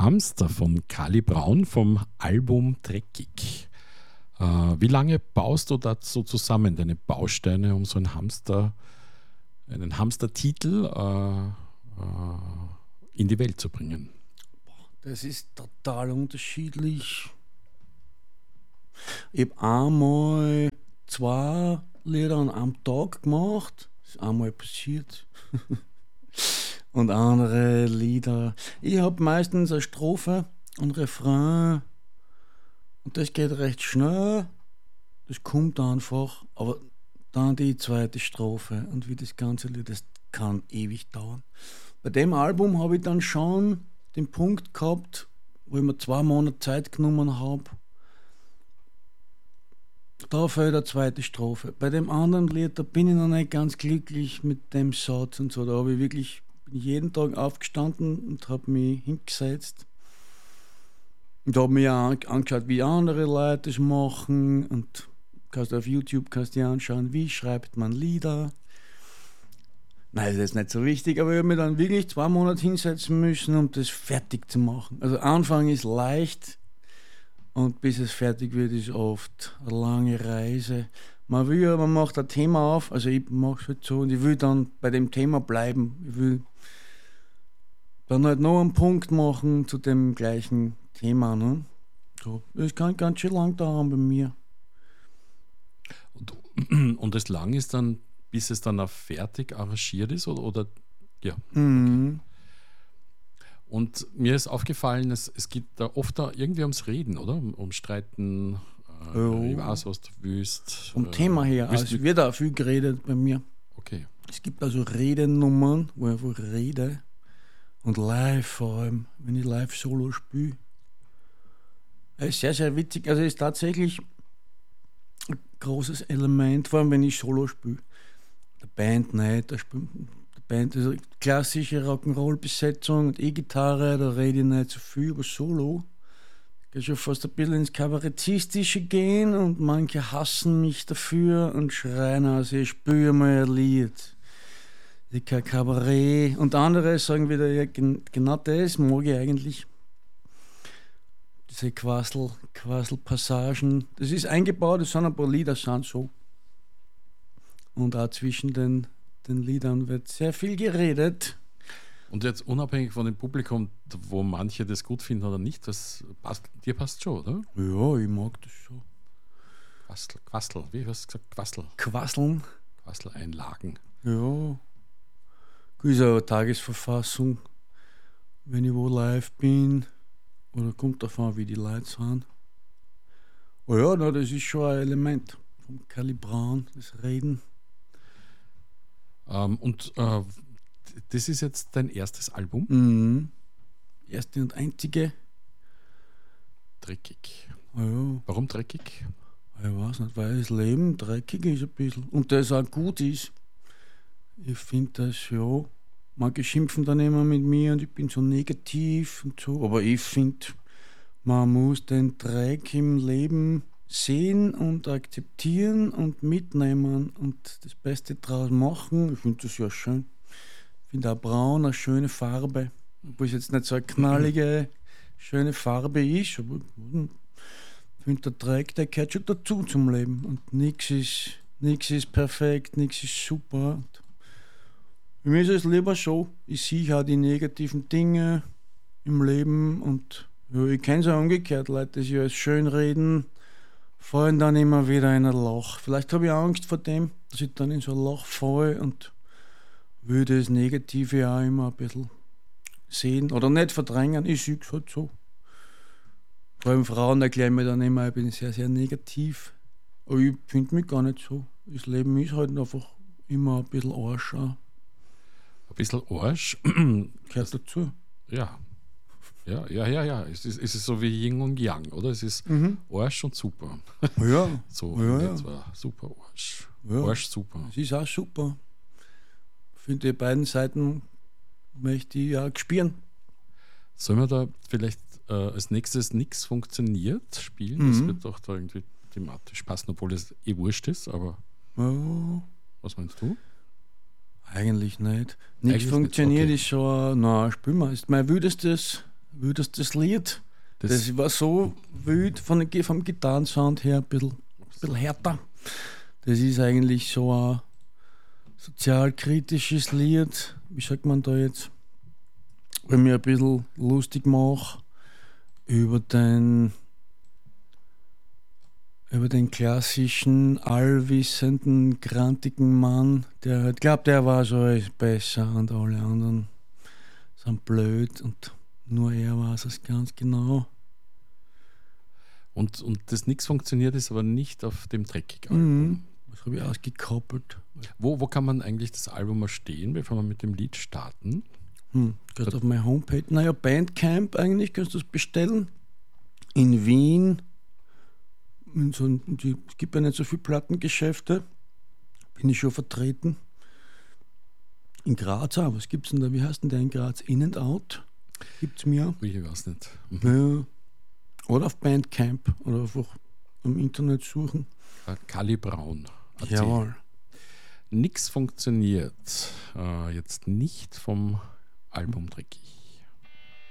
Hamster von Kali Braun vom Album Dreckig. Wie lange baust du das so zusammen, deine Bausteine, um so einen Hamstertitel in die Welt zu bringen? Das ist total unterschiedlich. Ich habe einmal 2 Lieder an einem Tag gemacht. Das ist einmal passiert. Und andere Lieder. Ich habe meistens eine Strophe, ein Refrain. Und das geht recht schnell. Das kommt einfach. Aber dann die zweite Strophe. Und wie das ganze Lied, das kann ewig dauern. Bei dem Album habe ich dann schon den Punkt gehabt, wo ich mir 2 Monate Zeit genommen habe. Da fehlt eine zweite Strophe. Bei dem anderen Lied, da bin ich noch nicht ganz glücklich mit dem Satz und so. Da habe ich wirklich jeden Tag aufgestanden und habe mich hingesetzt. Und habe mir auch angeschaut, wie andere Leute das machen. Und auf YouTube kannst du dir anschauen, wie schreibt man Lieder. Nein, das ist nicht so wichtig, aber ich habe mich dann wirklich 2 Monate hinsetzen müssen, um das fertig zu machen. Also Anfang ist leicht und bis es fertig wird, ist oft eine lange Reise. Man macht ein Thema auf, also ich mache es halt so und ich will dann bei dem Thema bleiben. Ich will dann halt noch einen Punkt machen zu dem gleichen Thema. Ne? So, das kann ganz schön lang dauern bei mir. Und das lang ist dann, bis es dann auch fertig arrangiert ist? Oder ja. Mhm. Und mir ist aufgefallen, es geht da oft da irgendwie ums Reden, oder? Um Streiten, ich weiß, was du willst. Vom Thema her, also es wird auch viel geredet bei mir. Okay. Es gibt also Redenummern, wo ich einfach rede. Und live vor allem, wenn ich live Solo spiele. Es ist sehr, sehr witzig. Also es ist tatsächlich ein großes Element, vor allem wenn ich Solo spiele. Der Band nicht, der Band ist eine klassische Rock'n'Roll-Besetzung und E-Gitarre, da rede ich nicht so viel, aber Solo kann schon fast ein bisschen ins Kabarettistische gehen und manche hassen mich dafür und schreien aus, ich spüre mal ein Lied. Ich kein Kabarett. Und andere sagen wieder, ja, genau das mag ich eigentlich. Diese Quassel-Passagen. Das ist eingebaut, das sind ein paar Lieder, sind so. Und auch zwischen den Liedern wird sehr viel geredet. Und jetzt unabhängig von dem Publikum, wo manche das gut finden oder nicht, dir passt schon, oder? Ja, ich mag das schon. Quassel, wie hast du gesagt? Quassel. Quasseln. Quasseleinlagen. Ja. Ist eine Tagesverfassung, wenn ich wo live bin. Oder kommt davon, wie die Leute sind. Oh ja, das ist schon ein Element vom Kali Braun, das Reden. Das ist jetzt dein erstes Album? Mhm. Erste und einzige. Dreckig. Oh ja. Warum dreckig? Ich weiß nicht, weil das Leben dreckig ist ein bisschen. Und das auch gut ist. Ich finde das ja. Manche schimpfen dann immer mit mir und ich bin so negativ und so. Aber ich finde, man muss den Dreck im Leben sehen und akzeptieren und mitnehmen und das Beste draus machen. Ich finde das ja schön. Ich finde auch braun eine schöne Farbe. Obwohl es jetzt nicht so eine knallige, schöne Farbe ist. Aber ich finde, der Dreck, der gehört schon dazu zum Leben. Und nichts ist perfekt, nichts ist super. Und für mich ist es lieber so, ich sehe auch die negativen Dinge im Leben und ja, ich kenne es auch umgekehrt, Leute, die sich alles schön reden, fallen dann immer wieder in ein Loch. Vielleicht habe ich Angst vor dem, dass ich dann in so ein Loch falle und würde das Negative auch immer ein bisschen sehen oder nicht verdrängen. Ich sehe es halt so. Vor allem Frauen erklären mir dann immer, ich bin sehr, sehr negativ. Aber ich finde mich gar nicht so. Das Leben ist halt einfach immer ein bisschen Arsch. Ein bisschen Arsch. Gehört dazu. Ja. Ja. Es ist so wie Yin und Yang, oder? Es ist Arsch und super. Ja. So, ja. Super Arsch. Ja. Arsch super. Es ist auch super. Ich finde, die beiden Seiten möchte ich auch spüren. Sollen wir da vielleicht als nächstes Nix funktioniert spielen? Das wird doch da irgendwie thematisch passen, obwohl es wurscht ist, aber ja. Was meinst du? Eigentlich nicht. Nichts funktioniert, okay. Ist schon, na, spielen wir. Ist mein wildestes wildestes Lied. Das war so wild vom Gitarrensound her, ein bisschen härter. Das ist eigentlich so ein sozialkritisches Lied, wie sagt man da jetzt, wenn ich mir ein bisschen lustig mache über den klassischen, allwissenden, grantigen Mann, der halt glaubt, der weiß alles besser und alle anderen sind blöd und nur er weiß es ganz genau. Und das Nix funktioniert ist aber nicht auf dem Dreckig-Album. Das habe ich ausgekoppelt. Wo kann man eigentlich das Album mal stehen, bevor wir mit dem Lied starten? Gerade auf meiner Homepage. Naja, Bandcamp eigentlich, kannst du das bestellen. In Wien. Es gibt ja nicht so viele Plattengeschäfte. Bin ich schon vertreten. In Graz auch. Was gibt's denn da? Wie heißt denn der in Graz? In and Out? Gibt's mir. Ich weiß nicht. Ja. Oder auf Bandcamp. Oder einfach im Internet suchen. Kali Braun. Jawohl. Nix funktioniert. Jetzt nicht vom Album Dreckig.